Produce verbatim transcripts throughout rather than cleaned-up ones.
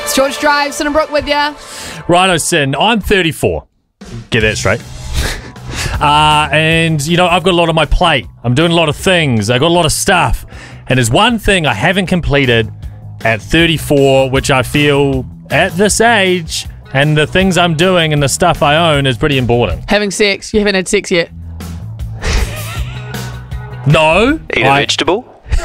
It's George Drive, Sin and Brooke with ya. Righto, Sin. I'm thirty-four. Get that straight. uh, and, you know, I've got a lot on my plate. I'm doing a lot of things. I've got a lot of stuff. And there's one thing I haven't completed at thirty-four, which I feel at this age and the things I'm doing and the stuff I own is pretty important. Having sex. You haven't had sex yet. No. Eat a I, vegetable?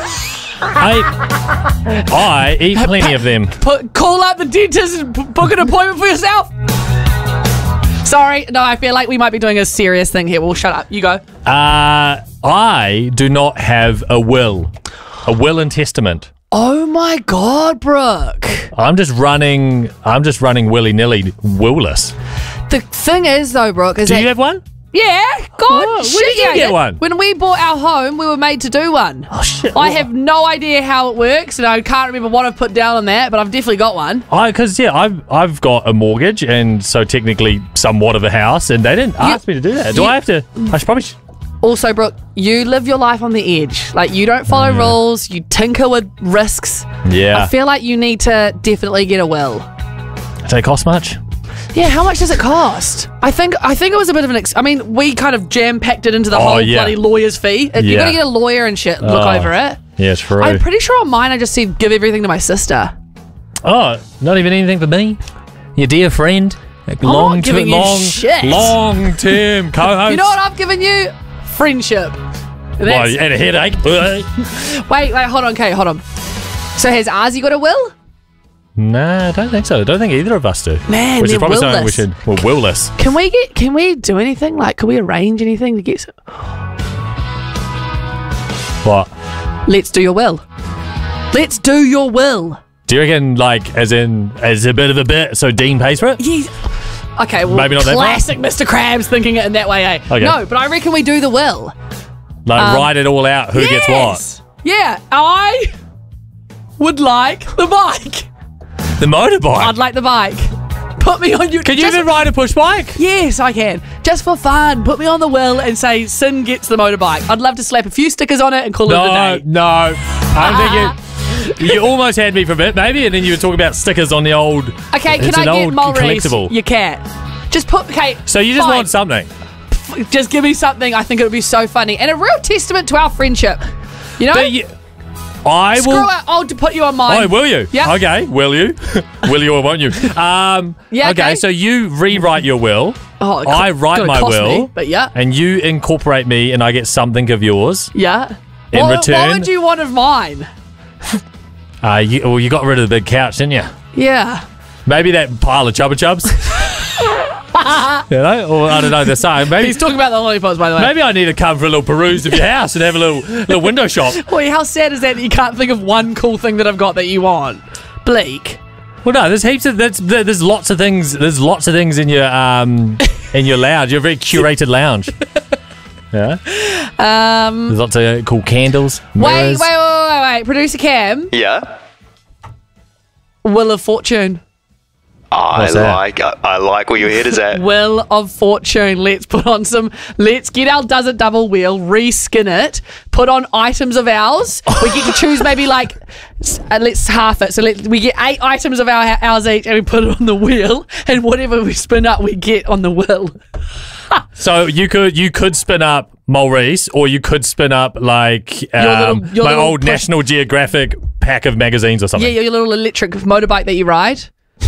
I, I eat plenty of them. Put, call up the dentist and p- book an appointment for yourself. Sorry. No, I feel like we might be doing a serious thing here. Well, shut up. You go. Uh, I do not have a will. A will and testament. Oh my God, Brooke. I'm just running, I'm just running willy-nilly, willless. The thing is, though, Brooke, is Do that... you have one? Yeah, God, Oh, when shit, did you yeah, get yeah. one? When we bought our home, we were made to do one. Oh, shit. I have no idea how it works, and I can't remember what I've put down on that, but I've definitely got one. I, because, yeah, I've, I've got a mortgage, and so technically somewhat of a house, and they didn't ask me to do that. Do you- I have to? I should probably... Sh- Also, Brooke, you live your life on the edge. Like, you don't follow Yeah. rules, you tinker with risks. yeah. I feel like you need to definitely get a will. Does it cost much? Yeah, how much does it cost? I think I think it was a bit of an... Ex- I mean, we kind of jam-packed it into the Oh, whole yeah. bloody lawyer's fee. You've Yeah. got to get a lawyer and shit, look Oh. over it. Yeah, true. I'm pretty sure on mine I just said give everything to my sister. Oh, not even anything for me? Your dear friend? Like not long giving you long, shit. long-term co-host? You know what I've given you? Friendship. Well, That's- you had a headache. Wait, wait, hold on, Kate, hold on. So has Ozzy got a will? Nah, I don't think so. I don't think either of us do. Man, Which is they're probably something we willless. should... Well, willless. Can we get? Can we do anything? Like, can we arrange anything to get? Some, What? let's do your will. Let's do your will. Do you reckon, like, as in, as a bit of a bit, so Dean pays for it? Yes. Okay, well, Maybe not that far? classic Mister Krabs thinking it in that way, eh? Okay. No, but I reckon we do the will. Like, Um, write it all out, who gets what? Yes. Yeah, I would like the bike. The motorbike? I'd like the bike. Put me on your... Can you just- even ride a push bike? Yes, I can. Just for fun. Put me on the will and say Sin gets the motorbike. I'd love to slap a few stickers on it and call it No, a day. no. I'm thinking, you almost had me for a bit, maybe, and then you were talking about stickers on the old... Okay, it's can I an get old Maurice, collectible. your cat? Just put... Okay, So you just fine. want something? Just give me something. I think it would be so funny. And a real testament to our friendship. You know? But you, I Screw will... it. I'll put you on mine. Oh, will you? Yeah. Okay, will you? Will you or won't you? Um, Yeah, okay, okay. so you rewrite your will. Oh, it co- I write gonna my cost will. me, but yeah. And you incorporate me and I get something of yours. Yeah. In what, return- What would you want of mine? Uh, you, well, you got rid of the big couch, didn't you? Yeah. Maybe that pile of Chubba Chubs. You know? Or I don't know, the same. Maybe, He's talking about the lollipops, by the way. maybe I need to come for a little peruse of your house and have a little little window shop. Wait, how sad is that that you can't think of one cool thing that I've got that you want? Bleak. Well, no, there's heaps of there's, there's lots of things. There's lots of things in your um in your lounge. You're a very curated lounge. Yeah. Um, There's lots of uh, cool candles. wait, wait, mirrors. wait, wait, wait, wait. Producer Cam, Yeah. Wheel of Fortune. I What's that? like I, I like where your head is at. Wheel of Fortune. Let's put on some. Let's get our Does It Double Wheel, reskin it, put on items of ours. We get to choose maybe like, s- uh, let's half it. So let, we get eight items of our ours each, and we put it on the wheel, and whatever we spin up, we get on the wheel. So you could you could spin up Maurice, or you could spin up like um, little- your my little old push- National Geographic pack of magazines or Yeah, something. your little electric motorbike that you ride.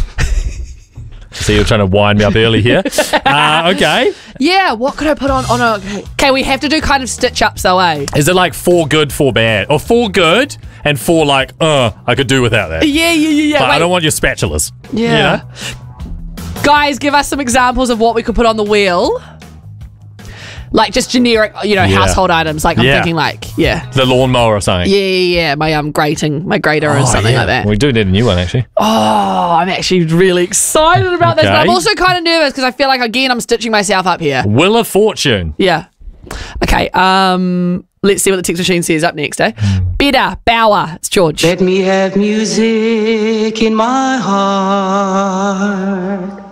So you're trying to wind me up early here. Uh, okay. Yeah, what could I put on? on a, okay, we have to do kind of stitch ups though, eh? Is it like four good, four bad, or four good and four like uh I could do without that? Yeah, yeah, yeah, yeah. Like, I Wait, don't want your spatulas. Yeah. You know? guys, give us some examples of what we could put on the wheel. Like just generic, you know, Yeah. household items. Like I'm Yeah. thinking like, yeah. The lawnmower or something. Yeah, yeah, yeah. My um grating, my grater or Oh, something yeah. like that. We do need a new one actually. Oh, I'm actually really excited about this, but I'm Okay. also kind of nervous because I feel like again I'm stitching myself up here. Wheel of Fortune. Yeah. Okay. Um. Let's see what the text machine says up next, eh? Better, Bauer. It's George. Let me have music in my heart.